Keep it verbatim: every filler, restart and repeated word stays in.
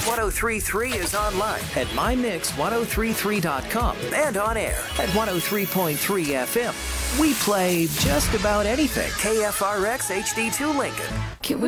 one oh three point three is online at my mix ten thirty-three dot com and on air at one oh three point three F M. We play just about anything. K F R X H D two Lincoln. Can we